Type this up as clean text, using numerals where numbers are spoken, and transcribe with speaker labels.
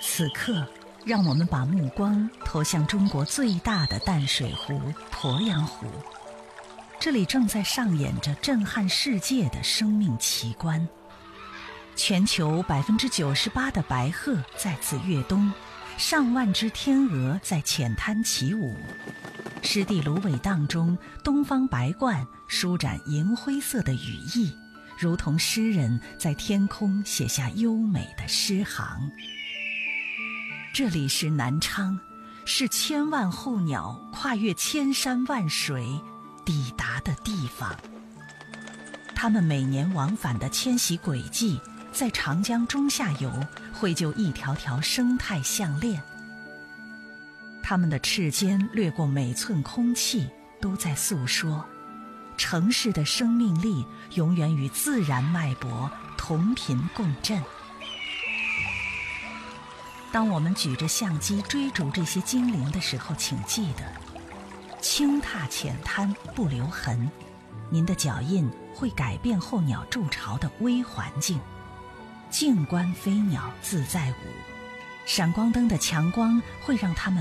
Speaker 1: 此刻，让我们把目光投向中国最大的淡水湖鄱阳湖，这里正在上演着震撼世界的生命奇观。全球98%的白鹤在此跃冬，上万只天鹅在浅滩起舞。湿地芦苇荡中，东方白鹳舒展银灰色的羽翼，如同诗人在天空写下优美的诗行。这里是南昌，是千万候鸟跨越千山万水抵达的地方。它们每年往返的迁徙轨迹，在长江中下游绘就一条条生态项链。它们的翅尖掠过每寸空气，都在诉说城市的生命力永远与自然脉搏同频共振。当我们举着相机追逐这些精灵的时候，请记得轻踏浅滩不留痕，您的脚印会改变候鸟筑巢的微环境。静观飞鸟自在舞，闪光灯的强光会让它们